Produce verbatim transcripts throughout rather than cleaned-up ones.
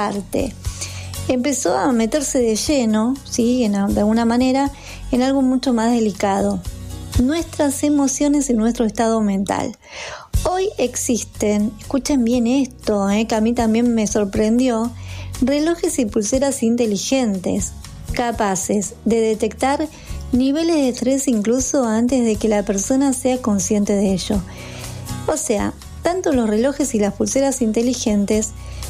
parte. Empezó a meterse de lleno, ¿sí? En, de alguna manera, en algo mucho más delicado: nuestras emociones y nuestro estado mental. Hoy existen, escuchen bien esto, eh, que a mí también me sorprendió, relojes y pulseras inteligentes, capaces de detectar niveles de estrés incluso antes de que la persona sea consciente de ello. O sea, tanto los relojes y las pulseras inteligentes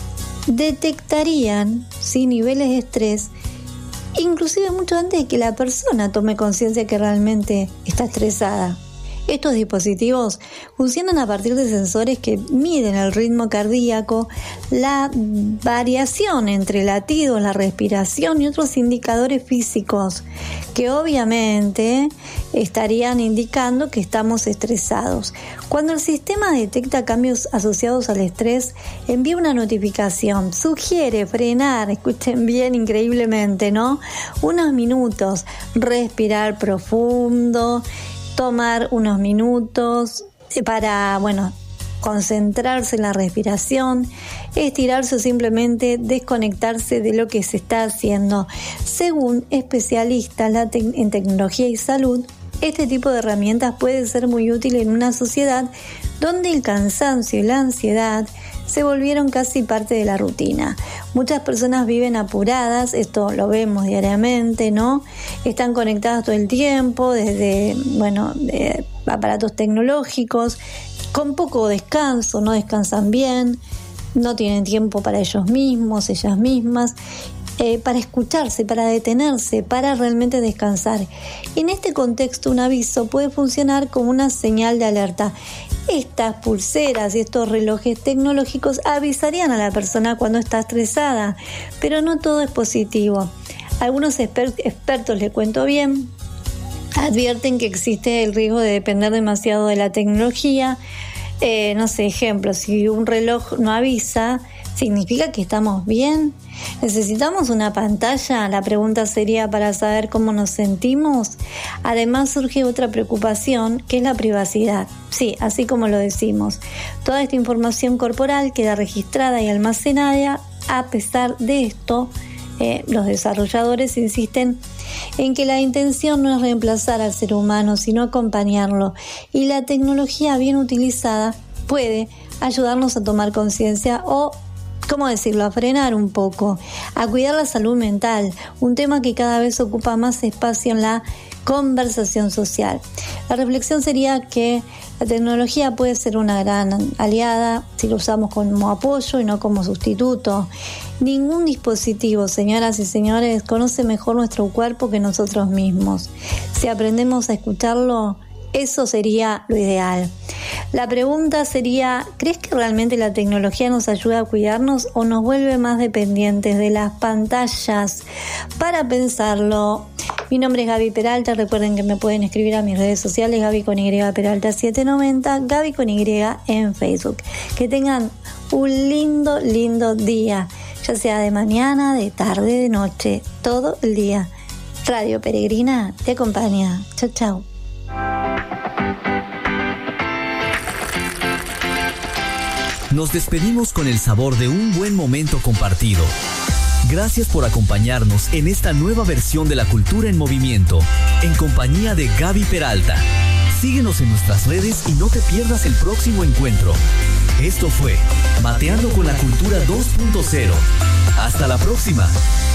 detectarían, ¿sí?, niveles de estrés, inclusive mucho antes de que la persona tome conciencia que realmente está estresada. Estos dispositivos funcionan a partir de sensores que miden el ritmo cardíaco, la variación entre latidos, la respiración y otros indicadores físicos que obviamente estarían indicando que estamos estresados. Cuando el sistema detecta cambios asociados al estrés, envía una notificación, sugiere frenar, escuchen bien, increíblemente, ¿no? Unos minutos, respirar profundo, tomar unos minutos para, bueno, concentrarse en la respiración, estirarse o simplemente desconectarse de lo que se está haciendo. Según especialistas en tecnología y salud, este tipo de herramientas puede ser muy útil en una sociedad donde el cansancio y la ansiedad se volvieron casi parte de la rutina. Muchas personas viven apuradas, esto lo vemos diariamente, ¿no? Están conectadas todo el tiempo desde, bueno, de aparatos tecnológicos, con poco descanso, no descansan bien, no tienen tiempo para ellos mismos, ellas mismas, eh, para escucharse, para detenerse, para realmente descansar. Y en este contexto, un aviso puede funcionar como una señal de alerta. Estas pulseras y estos relojes tecnológicos avisarían a la persona cuando está estresada, pero no todo es positivo. Algunos exper- expertos, les cuento bien, advierten que existe el riesgo de depender demasiado de la tecnología. Eh, no sé, ejemplo, si un reloj no avisa, ¿significa que estamos bien? ¿Necesitamos una pantalla? La pregunta sería para saber cómo nos sentimos. Además surge otra preocupación, que es la privacidad. Sí, así como lo decimos. Toda esta información corporal queda registrada y almacenada. A pesar de esto, eh, los desarrolladores insisten en que la intención no es reemplazar al ser humano, sino acompañarlo. Y la tecnología bien utilizada puede ayudarnos a tomar conciencia o, ¿cómo decirlo?, a frenar un poco, a cuidar la salud mental, un tema que cada vez ocupa más espacio en la conversación social. La reflexión sería que la tecnología puede ser una gran aliada si lo usamos como apoyo y no como sustituto. Ningún dispositivo, señoras y señores, conoce mejor nuestro cuerpo que nosotros mismos. Si aprendemos a escucharlo, eso sería lo ideal. La pregunta sería, ¿crees que realmente la tecnología nos ayuda a cuidarnos o nos vuelve más dependientes de las pantallas? Para pensarlo, mi nombre es Gaby Peralta. Recuerden que me pueden escribir a mis redes sociales, Gaby con Y Peralta siete noventa, Gaby con Y en Facebook. Que tengan un lindo, lindo día, ya sea de mañana, de tarde, de noche, todo el día. Radio Peregrina te acompaña. Chao, chao. Nos despedimos con el sabor de un buen momento compartido. Gracias por acompañarnos en esta nueva versión de La Cultura en Movimiento, en compañía de Gaby Peralta. Síguenos en nuestras redes y no te pierdas el próximo encuentro. Esto fue Mateando con la Cultura dos punto cero. Hasta la próxima.